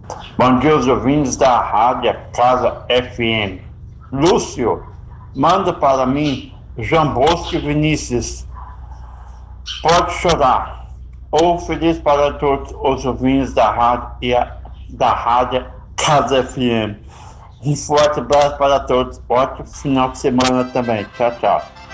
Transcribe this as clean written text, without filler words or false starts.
Bom dia, os ouvintes da Rádio Casa FM. Lúcio, manda para mim João Bosco e Vinícius. Pode chorar. Ou feliz para todos os ouvintes da rádio da Rádio Casa FM. Um forte abraço para todos. Ótimo final de semana também. Tchau, tchau.